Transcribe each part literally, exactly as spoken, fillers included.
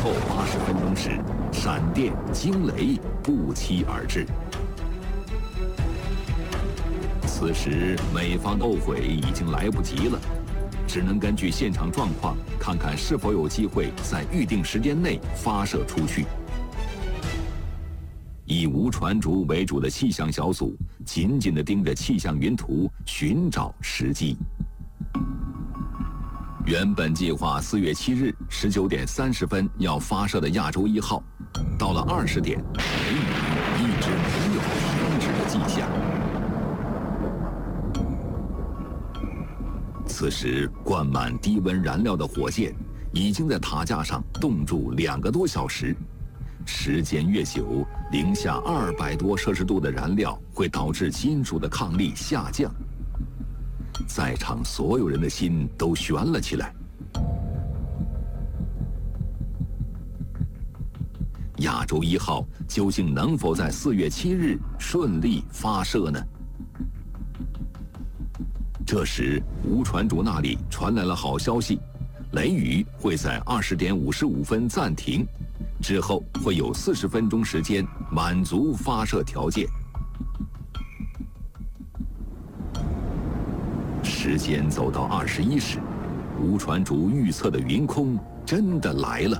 后八十分钟时，闪电、惊雷不期而至。此时，美方后悔已经来不及了，只能根据现场状况，看看是否有机会在预定时间内发射出去。以吴传竹为主的气象小组紧紧地盯着气象云图，寻找时机。原本计划四月七日十九点三十分要发射的亚洲一号，到了二十点，雷雨一直没有停止的迹象。此时，灌满低温燃料的火箭已经在塔架上冻住两个多小时。时间越久，零下二百多摄氏度的燃料会导致金属的抗力下降。在场所有人的心都悬了起来。亚洲一号究竟能否在四月七日顺利发射呢？这时，吴传竹那里传来了好消息，雷雨会在二十点五十五分暂停。之后会有四十分钟时间满足发射条件。时间走到二十一时，吴传竹预测的云空真的来了。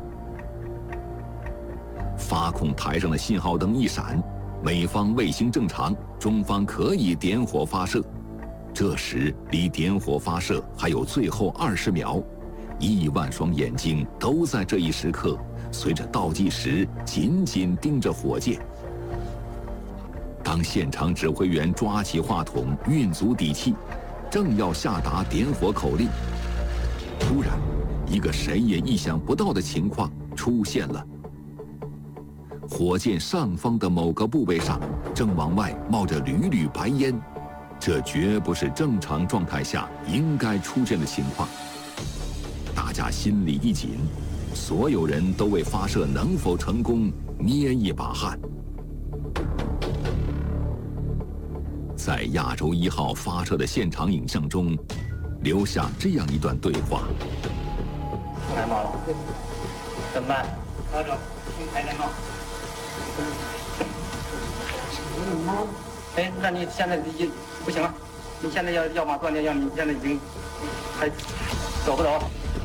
发控台上的信号灯一闪，美方卫星正常，中方可以点火发射。这时离点火发射还有最后二十秒，亿万双眼睛都在这一时刻随着倒计时紧紧盯着火箭。当现场指挥员抓起话筒，运足底气，正要下达点火口令，突然，一个谁也意想不到的情况出现了。火箭上方的某个部位上正往外冒着缕缕白烟，这绝不是正常状态下应该出现的情况。大家心里一紧，所有人都为发射能否成功捏一把汗。在亚洲一号发射的现场影像中，留下这样一段对话： 来冒了，怎么办？老者，新台在冒。哎，那你现在已经不行了，你现在要要么断电，要你现在已经还走不走？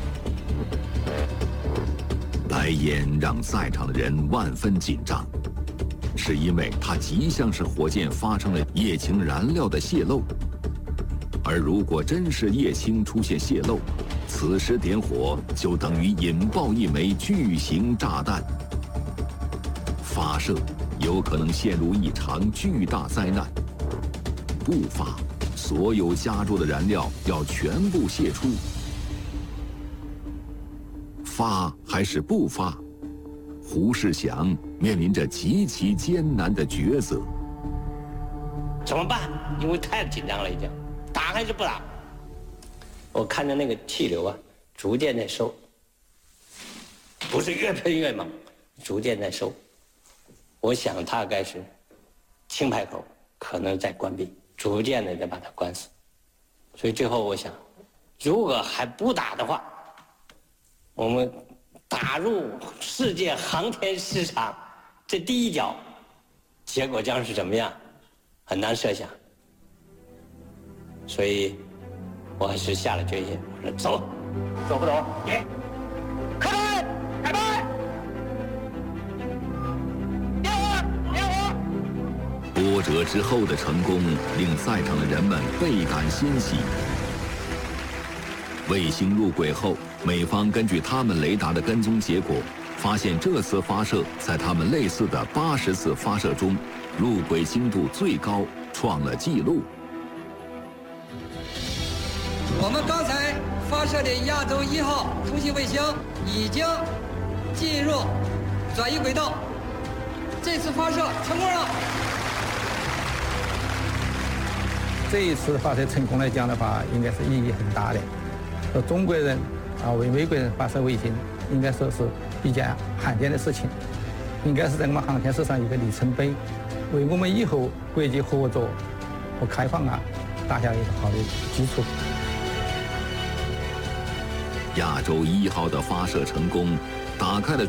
白烟让在场的人万分紧张，是因为它极像是火箭发生了液氢燃料的泄漏。而如果真是液氢出现泄漏，此时点火就等于引爆一枚巨型炸弹，发射有可能陷入一场巨大灾难。不发，所有加注的燃料要全部泄出。发还是不发？胡世祥面临着极其艰难的抉择。 怎么办？因为太紧张了，已经打还是不打？我看着那个气流啊，逐渐在收，不是越喷越猛，逐渐在收。我想大概是氢排口可能在关闭，逐渐的在把它关死。所以最后我想，如果还不打的话，我们打入世界航天市场这第一脚，结果将是怎么样，很难设想。所以我还是下了决心，我说走， 走不走？给，开拍，开拍，点火，点火。 波折之后的成功令在场的人们倍感欣喜。卫星入轨后，美方根据他们雷达的跟踪结果，发现这次发射在他们类似的八十次发射中，入轨精度最高，创了纪录。 我们刚才发射的亚洲一号通信卫星已经进入转移轨道，这次发射成功了。 这一次发射成功来讲的话，应该是意义很大的。呃，中国人啊为美国人发射卫星，应该说是一件罕见的事情，应该是在我们航天史上一个里程碑，为我们以后国际合作和开放啊打下一个好的基础。 亚洲一号的发射成功，打开了